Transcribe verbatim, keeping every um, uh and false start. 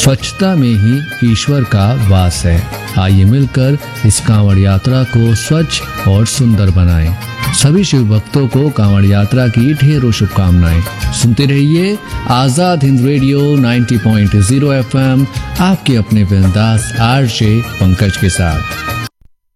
स्वच्छता में ही ईश्वर का वास है। आइए मिलकर इस कांवड़ यात्रा को स्वच्छ और सुंदर बनाएं। सभी शिव भक्तों को कांवड़ यात्रा की ढेरों शुभकामनाएं। सुनते रहिए आजाद हिंद रेडियो नब्बे पॉइंट शून्य एफएम, आपके अपने बिंदास आरजे पंकज के साथ।